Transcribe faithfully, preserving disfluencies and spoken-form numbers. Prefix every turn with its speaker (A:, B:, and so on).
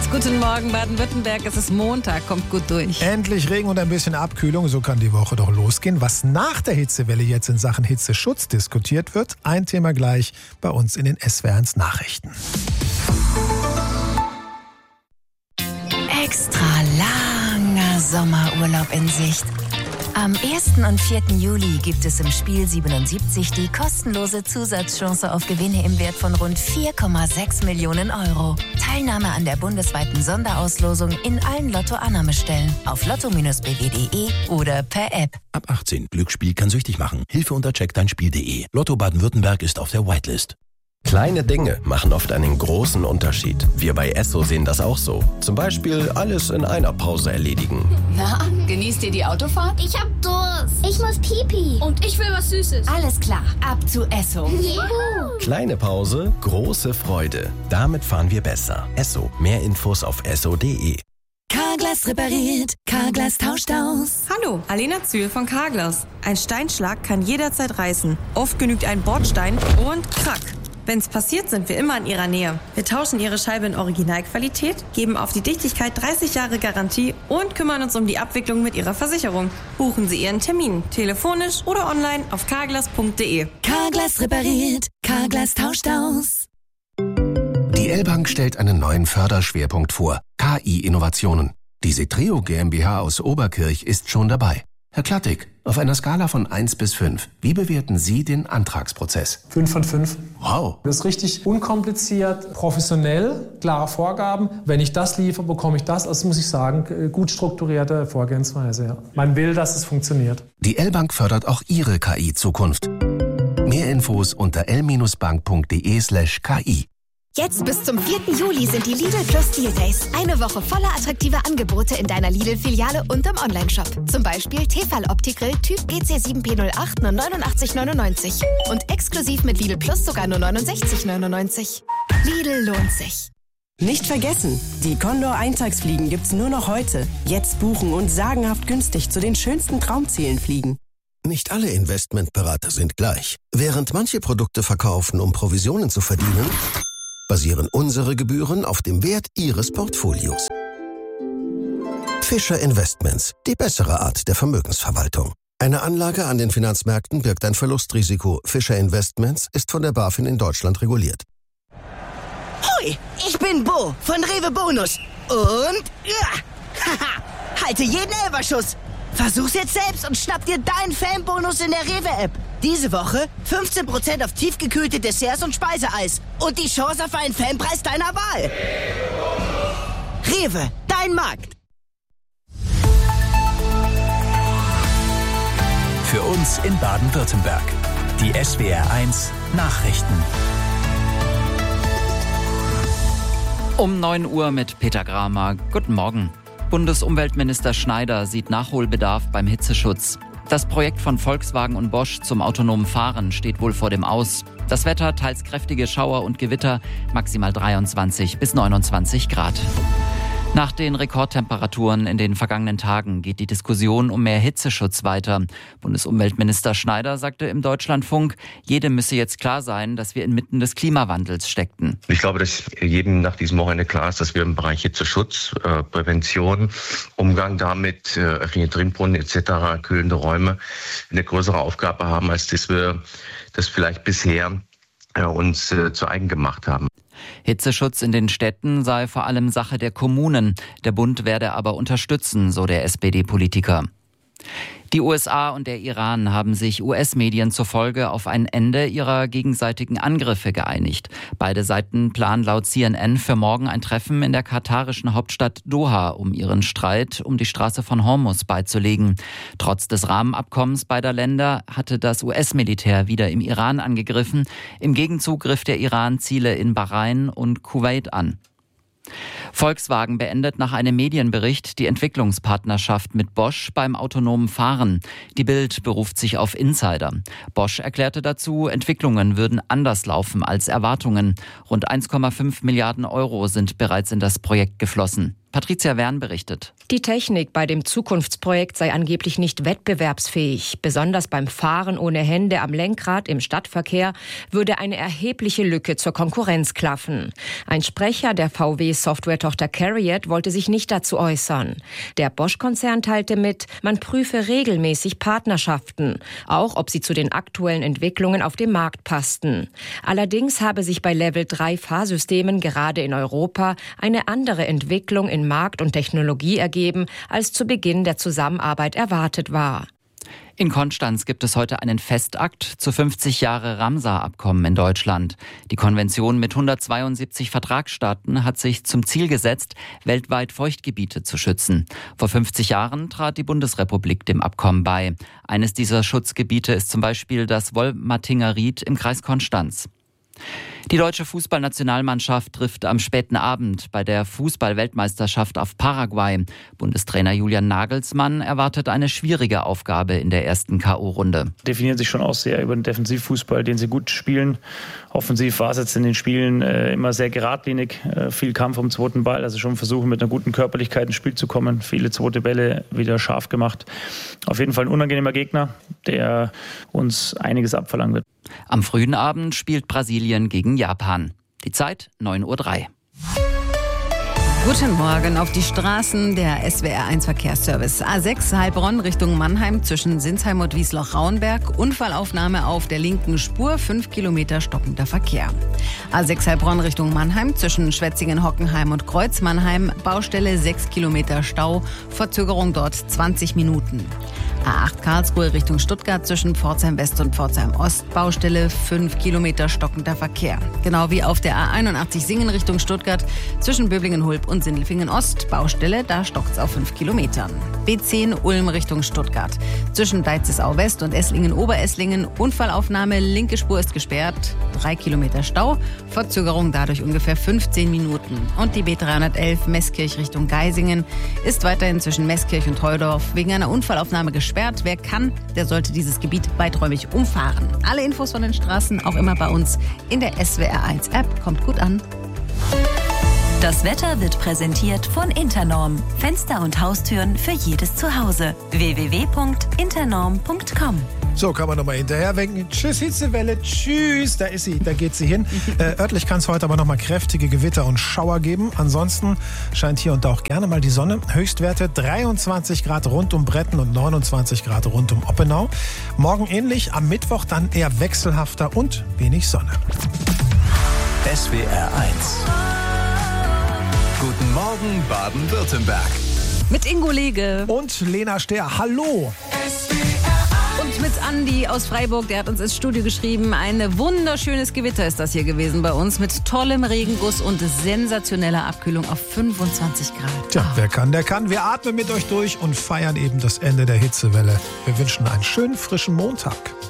A: Guten Morgen, Baden-Württemberg. Es ist Montag, kommt gut durch.
B: Endlich Regen und ein bisschen Abkühlung, so kann die Woche doch losgehen. Was nach der Hitzewelle jetzt in Sachen Hitzeschutz diskutiert wird, ein Thema gleich bei uns in den S W R eins Nachrichten.
C: Extra langer Sommerurlaub in Sicht. Am ersten und vierten Juli gibt es im Spiel siebenundsiebzig die kostenlose Zusatzchance auf Gewinne im Wert von rund vier Komma sechs Millionen Euro. Teilnahme an der bundesweiten Sonderauslosung in allen Lotto-Annahmestellen auf lotto Bindestrich b w punkt d e oder per App.
D: Ab achtzehn. Glücksspiel kann süchtig machen. Hilfe unter check dein spiel punkt d e. Lotto Baden-Württemberg ist auf der Whitelist.
E: Kleine Dinge machen oft einen großen Unterschied. Wir bei Esso sehen das auch so. Zum Beispiel alles in einer Pause erledigen.
F: Na, genießt ihr die Autofahrt?
G: Ich hab Durst. Ich muss Pipi.
F: Und ich will was Süßes.
C: Alles klar, ab zu Esso.
G: Juhu.
E: Kleine Pause, große Freude. Damit fahren wir besser. Esso. Mehr Infos auf esso punkt d e.
C: Carglass repariert, Carglass tauscht aus.
H: Hallo, Alena Zühl von Carglass. Ein Steinschlag kann jederzeit reißen. Oft genügt ein Bordstein und krack. Wenn's passiert, sind wir immer in Ihrer Nähe. Wir tauschen Ihre Scheibe in Originalqualität, geben auf die Dichtigkeit dreißig Jahre Garantie und kümmern uns um die Abwicklung mit Ihrer Versicherung. Buchen Sie Ihren Termin, telefonisch oder online auf carglass punkt d e.
C: Carglass repariert, Carglass tauscht aus.
I: Die L-Bank stellt einen neuen Förderschwerpunkt vor, K I-Innovationen. Die Setreo GmbH aus Oberkirch ist schon dabei. Herr Klattig, auf einer Skala von eins bis fünf, wie bewerten Sie den Antragsprozess?
J: fünf von fünf.
I: Wow.
J: Das ist richtig unkompliziert, professionell, klare Vorgaben. Wenn ich das liefere, bekomme ich das. Also muss ich sagen, gut strukturierte Vorgehensweise. Ja. Man will, dass es funktioniert.
I: Die L-Bank fördert auch Ihre K I-Zukunft. Mehr Infos unter l bank punkt d e slash k i.
K: Jetzt bis zum vierten Juli sind die Lidl Plus Deal Days. Eine Woche voller attraktiver Angebote in deiner Lidl-Filiale und im Onlineshop. Zum Beispiel Tefal Opti-Grill Typ G C sieben P null acht nur neunundachtzig neunundneunzig. Und exklusiv mit Lidl Plus sogar nur neunundsechzig neunundneunzig. Lidl lohnt sich.
L: Nicht vergessen, die Condor-Eintagsfliegen gibt's nur noch heute. Jetzt buchen und sagenhaft günstig zu den schönsten Traumzielen fliegen.
M: Nicht alle Investmentberater sind gleich. Während manche Produkte verkaufen, um Provisionen zu verdienen, basieren unsere Gebühren auf dem Wert Ihres Portfolios. Fischer Investments, die bessere Art der Vermögensverwaltung. Eine Anlage an den Finanzmärkten birgt ein Verlustrisiko. Fischer Investments ist von der BaFin in Deutschland reguliert.
N: Hoi, ich bin Bo von Rewe Bonus. Und ja, haha, halte jeden Elberschuss. Versuch's jetzt selbst und schnapp dir deinen Fanbonus in der Rewe-App. Diese Woche fünfzehn Prozent auf tiefgekühlte Desserts und Speiseeis. Und die Chance auf einen Fanpreis deiner Wahl. Rewe, dein Markt.
D: Für uns in Baden-Württemberg. Die S W R eins Nachrichten.
O: Um neun Uhr mit Peter Gramer. Guten Morgen. Bundesumweltminister Schneider sieht Nachholbedarf beim Hitzeschutz. Das Projekt von Volkswagen und Bosch zum autonomen Fahren steht wohl vor dem Aus. Das Wetter, teils kräftige Schauer und Gewitter, maximal dreiundzwanzig bis neunundzwanzig Grad. Nach den Rekordtemperaturen in den vergangenen Tagen geht die Diskussion um mehr Hitzeschutz weiter. Bundesumweltminister Schneider sagte im Deutschlandfunk, jedem müsse jetzt klar sein, dass wir inmitten des Klimawandels steckten.
P: Ich glaube, dass jedem nach diesem Wochenende klar ist, dass wir im Bereich Hitzeschutz, äh, Prävention, Umgang damit, äh, öffentliche Trinkbrunnen et cetera, kühlende Räume, eine größere Aufgabe haben, als dass wir das vielleicht bisher äh, uns äh, zu eigen gemacht haben.
O: Hitzeschutz in den Städten sei vor allem Sache der Kommunen. Der Bund werde aber unterstützen, so der S P D-Politiker. Die U S A und der Iran haben sich U S-Medien zufolge auf ein Ende ihrer gegenseitigen Angriffe geeinigt. Beide Seiten planen laut C N N für morgen ein Treffen in der katarischen Hauptstadt Doha, um ihren Streit um die Straße von Hormuz beizulegen. Trotz des Rahmenabkommens beider Länder hatte das U S-Militär wieder im Iran angegriffen. Im Gegenzug griff der Iran Ziele in Bahrain und Kuwait an. Volkswagen beendet nach einem Medienbericht die Entwicklungspartnerschaft mit Bosch beim autonomen Fahren. Die Bild beruft sich auf Insider. Bosch erklärte dazu, Entwicklungen würden anders laufen als Erwartungen. Rund eins Komma fünf Milliarden Euro sind bereits in das Projekt geflossen. Patricia Wern berichtet.
Q: Die Technik bei dem Zukunftsprojekt sei angeblich nicht wettbewerbsfähig. Besonders beim Fahren ohne Hände am Lenkrad im Stadtverkehr würde eine erhebliche Lücke zur Konkurrenz klaffen. Ein Sprecher der V W-Software-Tochter CARIAD wollte sich nicht dazu äußern. Der Bosch-Konzern teilte mit, man prüfe regelmäßig Partnerschaften, auch ob sie zu den aktuellen Entwicklungen auf dem Markt passten. Allerdings habe sich bei Level drei Fahrsystemen gerade in Europa eine andere Entwicklung in Markt und Technologie ergeben, als zu Beginn der Zusammenarbeit erwartet war.
O: In Konstanz gibt es heute einen Festakt zu fünfzig Jahre Ramsar-Abkommen in Deutschland. Die Konvention mit hundertzweiundsiebzig Vertragsstaaten hat sich zum Ziel gesetzt, weltweit Feuchtgebiete zu schützen. Vor fünfzig Jahren trat die Bundesrepublik dem Abkommen bei. Eines dieser Schutzgebiete ist zum Beispiel das Wolmatinger Ried im Kreis Konstanz. Die deutsche Fußballnationalmannschaft trifft am späten Abend bei der Fußball-Weltmeisterschaft auf Paraguay. Bundestrainer Julian Nagelsmann erwartet eine schwierige Aufgabe in der ersten K O-Runde.
R: Definieren sich schon auch sehr über den Defensivfußball, den sie gut spielen. Offensiv war es jetzt in den Spielen äh, immer sehr geradlinig, äh, viel Kampf um den zweiten Ball, also schon versuchen mit einer guten Körperlichkeit ins Spiel zu kommen. Viele zweite Bälle wieder scharf gemacht. Auf jeden Fall ein unangenehmer Gegner, der uns einiges abverlangen wird.
O: Am frühen Abend spielt Brasilien gegen Japan. Die Zeit neun Uhr drei.
A: Guten Morgen auf die Straßen, der S W R eins Verkehrsservice. A sechs Heilbronn Richtung Mannheim zwischen Sinsheim und Wiesloch-Rauenberg. Unfallaufnahme auf der linken Spur, fünf Kilometer stockender Verkehr. A sechs Heilbronn Richtung Mannheim zwischen Schwetzingen-Hockenheim und Kreuz-Mannheim. Baustelle sechs Kilometer Stau, Verzögerung dort zwanzig Minuten. A acht Karlsruhe Richtung Stuttgart zwischen Pforzheim West und Pforzheim Ost. Baustelle fünf Kilometer stockender Verkehr. Genau wie auf der A einundachtzig Singen Richtung Stuttgart zwischen Böblingen-Hulb und Sindelfingen Ost. Baustelle, da stockt's auf fünf Kilometern. B zehn Ulm Richtung Stuttgart. Zwischen Deitzesau West und Esslingen-Oberesslingen. Unfallaufnahme, linke Spur ist gesperrt. drei Kilometer Stau. Verzögerung dadurch ungefähr fünfzehn Minuten. Und die B dreihundertelf Meßkirch Richtung Geisingen ist weiterhin zwischen Meßkirch und Heudorf wegen einer Unfallaufnahme gesperrt. Wer kann, der sollte dieses Gebiet weiträumig umfahren. Alle Infos von den Straßen auch immer bei uns in der S W R eins App. Kommt gut an.
C: Das Wetter wird präsentiert von Internorm. Fenster und Haustüren für jedes Zuhause. w w w punkt internorm punkt com.
B: So, kann man nochmal hinterher winken. Tschüss, Hitzewelle, tschüss. Da ist sie, da geht sie hin. Äh, örtlich kann es heute aber nochmal kräftige Gewitter und Schauer geben. Ansonsten scheint hier und da auch gerne mal die Sonne. Höchstwerte dreiundzwanzig Grad rund um Bretten und neunundzwanzig Grad rund um Oppenau. Morgen ähnlich, am Mittwoch dann eher wechselhafter und wenig Sonne.
D: S W R eins. Guten Morgen, Baden-Württemberg.
A: Mit Ingo Lege.
B: Und Lena Stehr. Hallo.
A: Und mit Andi aus Freiburg, der hat uns ins Studio geschrieben, ein wunderschönes Gewitter ist das hier gewesen bei uns mit tollem Regenguss und sensationeller Abkühlung auf fünfundzwanzig Grad.
B: Tja, wer kann, der kann. Wir atmen mit euch durch und feiern eben das Ende der Hitzewelle. Wir wünschen einen schönen, frischen Montag.